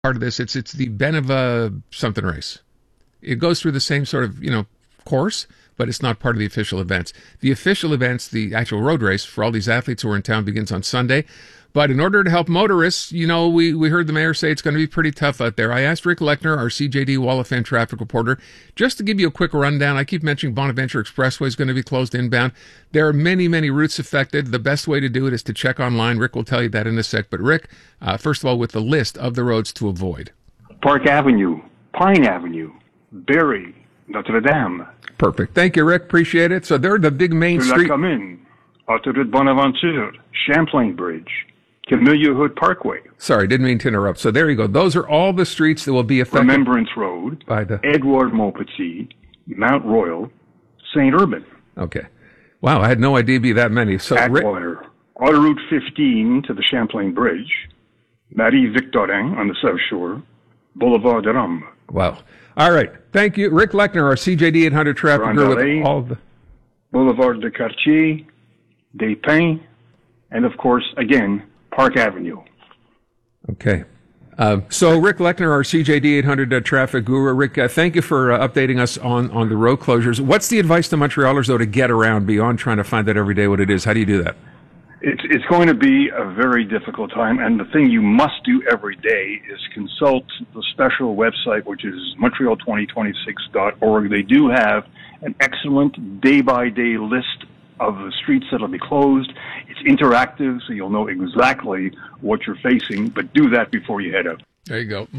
part of this. It's the Beneva something race. It goes through the same sort of, course, but it's not part of the official events. The official events, the actual road race for all these athletes who are in town, begins on Sunday. But in order to help motorists, we heard the mayor say it's going to be pretty tough out there. I asked Rick Lechner, our CJD Wall of Fame traffic reporter, just to give you a quick rundown. I keep mentioning Bonaventure Expressway is going to be closed inbound. There are many, many routes affected. The best way to do it is to check online. Rick will tell you that in a sec. But Rick, first of all, with the list of the roads to avoid. Park Avenue, Pine Avenue, Barrie, Notre Dame. Perfect. Thank you, Rick. Appreciate it. So they're the big main street. La Commune, Autoroute Bonaventure, Champlain Bridge, Camellia Hood Parkway. Sorry, didn't mean to interrupt. So there you go. Those are all the streets that will be affected. Remembrance Road, by the Edouard Montpetit, Mount Royal, St. Urbain. Okay. Wow, I had no idea it'd be that many. So Atwater, Autoroute 15 to the Champlain Bridge, Marie-Victorin on the South Shore, Boulevard de Rome. Wow. All right. Thank you. Rick Lechner, our CJD 800 traffic guru with all the... Boulevard de Cartier, Des Pins, and of course, again, Park Avenue. Okay. So Rick Lechner, our CJD 800 traffic guru. Rick, thank you for updating us on the road closures. What's the advice to Montrealers, though, to get around beyond trying to find out every day what it is? How do you do that? It's going to be a very difficult time, and the thing you must do every day is consult the special website, which is Montreal2026.org. They do have an excellent day-by-day list of the streets that will be closed. It's interactive, so you'll know exactly what you're facing, but do that before you head out. There you go.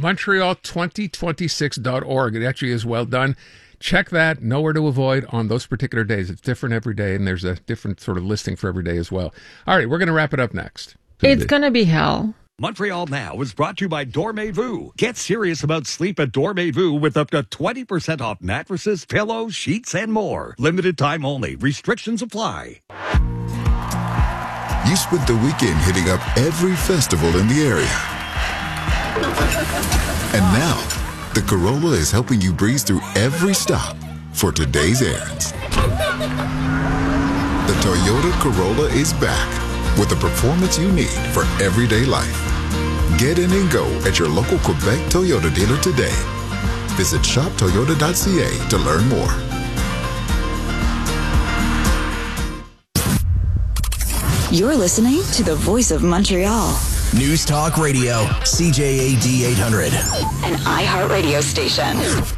Montreal2026.org. It actually is well done. Check that, know where to avoid on those particular days. It's different every day, and there's a different sort of listing for every day as well. All right, we're going to wrap it up next. It's going to be hell. Montreal Now is brought to you by Dormez-vous. Get serious about sleep at Dormez-vous with up to 20% off mattresses, pillows, sheets, and more. Limited time only. Restrictions apply. You spent the weekend hitting up every festival in the area. And now, the Corolla is helping you breeze through every stop for today's errands. The Toyota Corolla is back with the performance you need for everyday life. Get in and go at your local Quebec Toyota dealer today. Visit shoptoyota.ca to learn more. You're listening to the Voice of Montreal. News Talk Radio, CJAD 800. An iHeartRadio station.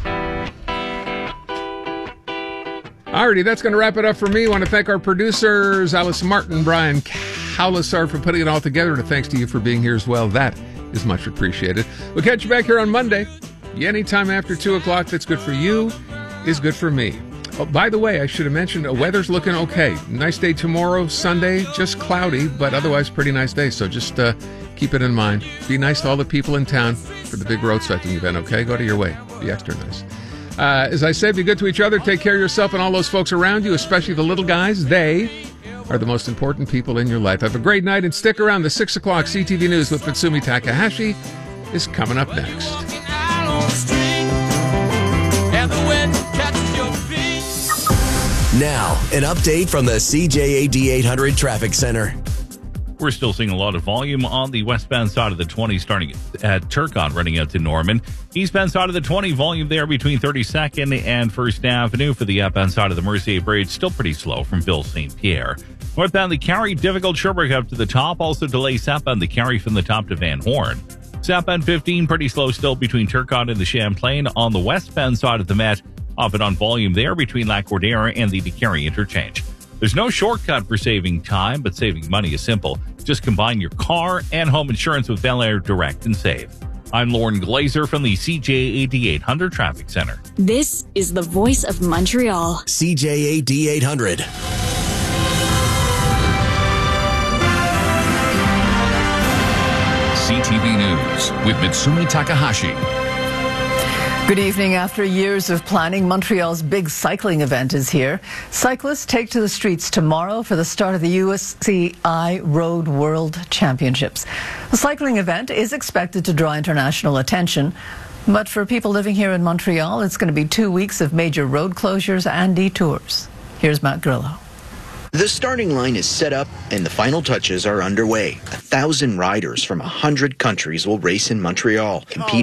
Alrighty, that's going to wrap it up for me. I want to thank our producers, Alice Martin, Brian Cowlisar, for putting it all together, and thanks to you for being here as well. That is much appreciated. We'll catch you back here on Monday. Anytime after 2 o'clock that's good for you is good for me. Oh, by the way, I should have mentioned, the weather's looking okay. Nice day tomorrow, Sunday, just cloudy, but otherwise pretty nice day. So just keep it in mind. Be nice to all the people in town for the big road cycling event, okay? Go to your way. Be extra nice. As I said, be good to each other. Take care of yourself and all those folks around you, especially the little guys. They are the most important people in your life. Have a great night and stick around. The 6 o'clock CTV News with Mitsumi Takahashi is coming up next. Now, an update from the CJAD 800 Traffic Center. We're still seeing a lot of volume on the westbound side of the 20, starting at Turcotte, running out to Norman. Eastbound side of the 20, volume there between 32nd and 1st Avenue. For the outbound side of the Mercier Bridge, still pretty slow from Ville St. Pierre. Northbound the Carrie, difficult Sherbrooke up to the top. Also delay southbound the Carrie from the top to Van Horn. Southbound 15, pretty slow still between Turcotte and the Champlain. On the westbound side of the Met, off and on volume there between Lac-Cordere and the DeCarry interchange. There's no shortcut for saving time, but saving money is simple. Just combine your car and home insurance with Bel Air Direct and save. I'm Lauren Glazer from the CJAD 800 Traffic Center. This is the Voice of Montreal. CJAD 800. CTV News with Mitsumi Takahashi. Good evening. After years of planning, Montreal's big cycling event is here. Cyclists take to the streets tomorrow for the start of the UCI Road World Championships. The cycling event is expected to draw international attention, but for people living here in Montreal, it's going to be 2 weeks of major road closures and detours. Here's Matt Grillo. The starting line is set up and the final touches are underway. 1,000 riders from 100 countries will race in Montreal, compete